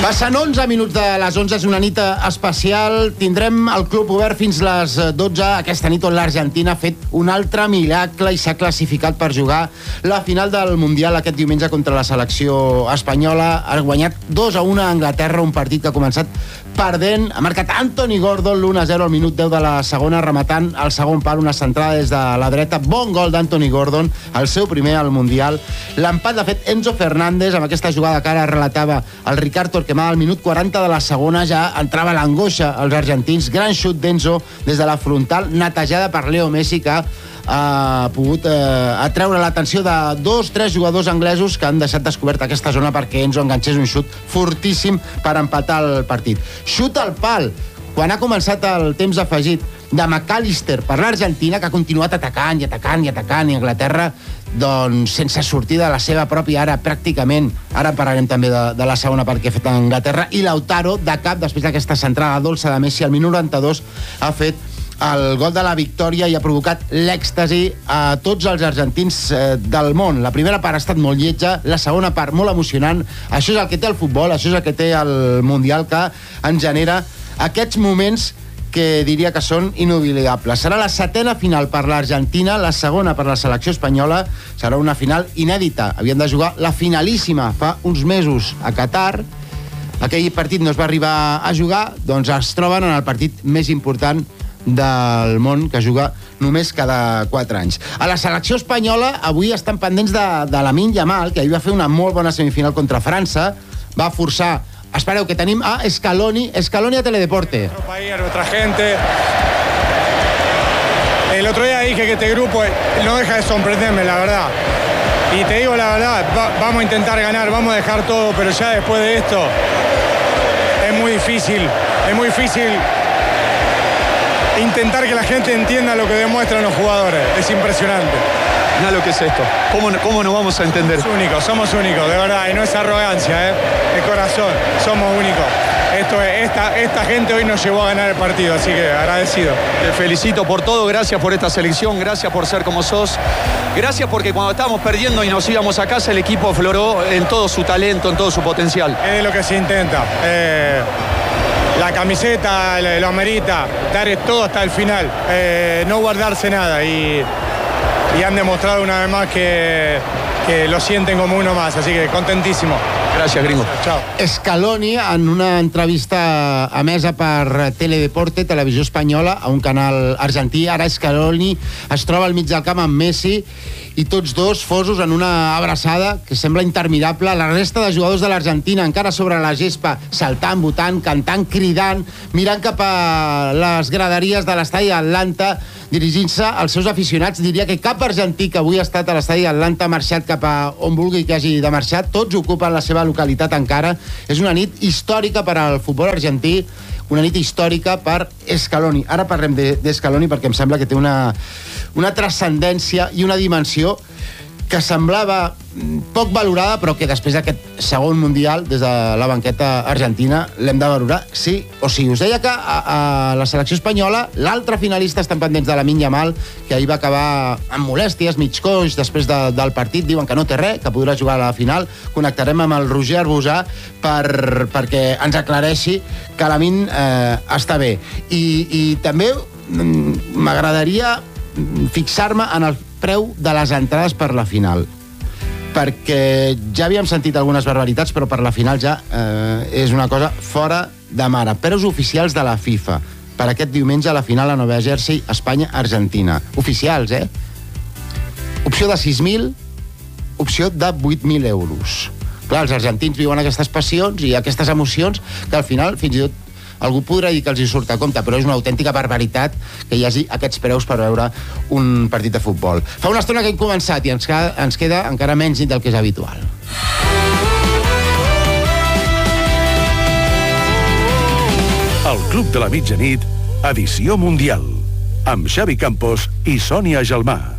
Passen 11 minuts de les 11, és una nit especial. Tindrem el club obert fins les 12, aquesta nit on l'Argentina ha fet un altre miracle i s'ha classificat per jugar la final del Mundial aquest diumenge contra la selecció espanyola. Ha guanyat 2-1 a Anglaterra, un partit que ha començat perdent. Ha marcat Anthony Gordon l'1-0 al minut 10 de la segona, rematant al segon pal, una centrada des de la dreta. Bon gol d'Anthony Gordon, el seu primer al Mundial. L'empat l'ha fet Enzo Fernández, amb aquesta jugada que ara relatava el Ricard Torquemada. Al minut 40 de la segona ja entrava l'angoixa als argentins. Gran xut d'Enzo des de la frontal, netejada per Leo Messi, que ha pogut atreure l'atenció de 2-3 jugadors anglesos que han deixat descoberta aquesta zona perquè Enzo enganxés un xut fortíssim per empatar el partit. Xut al pal quan ha començat el temps afegit de McAllister per l'Argentina, que ha continuat atacant i atacant i atacant, i Anglaterra doncs sense sortir de la seva pròpia àrea pràcticament. Ara parlarem també de la segona part que ha fet Anglaterra. I Lautaro, de cap, després d'aquesta centrada dolça de Messi, al minut 92 ha fet el gol de la victòria i ha provocat l'èxtasi a tots els argentins del món. La primera part ha estat molt lletja, la segona part molt emocionant. Això és el que té el futbol, això és el que té el Mundial, que ens genera aquests moments que diria que són inoblidables. Serà la setena final per l'Argentina, la segona per la selecció espanyola. Serà una final inèdita. Havien de jugar la finalíssima fa uns mesos a Qatar. Aquell partit no es va arribar a jugar, doncs es troben en el partit més important del món, que juga només cada 4 anys. A la selecció espanyola avui estan pendents de Lamine Yamal, que ahir va fer una molt bona semifinal contra França. Va forçar. Espereu, que tenim a Scaloni a Teledeporte. A nuestra gente. El otro día dije que este grupo no deja de sorprenderme, la verdad. Y te digo la verdad, vamos a intentar ganar, vamos a dejar todo, pero ya después de esto es muy difícil intentar que la gente entienda lo que demuestran los jugadores. Es impresionante. Mira lo que es esto. ¿Cómo nos vamos a entender? Somos únicos, de verdad, y no es arrogancia, de corazón, somos únicos. Esta gente hoy nos llevó a ganar el partido, así que agradecido. Te felicito por todo, gracias por esta selección, gracias por ser como sos, gracias porque cuando estábamos perdiendo y nos íbamos a casa, el equipo afloró en todo su talento, en todo su potencial. Es lo que se intenta. La camiseta lo amerita, dar todo hasta el final, no guardarse nada, y han demostrado una vez más que lo sienten como uno más, así que contentísimo. Gràcies, gringo. Ciao. Scaloni, en una entrevista emesa per Teledeporte, televisió espanyola, a un canal argentí. Ara Scaloni es troba al mig del camp amb Messi i tots dos fosos en una abraçada que sembla interminable. La resta de jugadors de l'Argentina encara sobre la gespa, saltant, votant, cantant, cridant, mirant cap a les graderies de l'estadi d'Atlanta, dirigint-se als seus aficionats. Diria que cap argentí que avui ha estat a l'estadi d'Atlanta ha marxat cap a on vulgui que hagi de marxar. Tots ocupen la seva localitat encara. És una nit històrica per al futbol argentí, una nit històrica per Scaloni. Ara parlem d'Scaloni perquè em sembla que té una transcendència i una dimensió que semblava poc valorada, però que després d'aquest segon Mundial, des de la banqueta argentina, l'hem de valorar sí o sí. Us deia que a la selecció espanyola l'altre finalista estan pendents de Lamine Yamal, que ahir va acabar amb molèsties, mig coix, després del partit. Diuen que no té res, que podrà jugar a la final. Connectarem amb el Roger Arbusà perquè ens aclareixi que Lamine està bé. I també m'agradaria fixar-me en el preu de les entrades per la final, perquè ja havíem sentit algunes barbaritats, però per la final ja és una cosa fora de mare. Preus oficials de la FIFA per aquest diumenge a la final a Nova Jersey, Espanya-Argentina. Oficials, Opció de 6.000, opció de 8.000 euros. Clar, els argentins viuen aquestes passions i aquestes emocions que al final fins i tot algú podrà dir que els hi surt a compte, però és una autèntica barbaritat que hi hagi aquests preus per veure un partit de futbol. Fa una estona que hem començat i ens queda encara menys nit del que és habitual. El Club de la Mitjanit, edició mundial, amb Xavi Campos i Sònia Gelmà.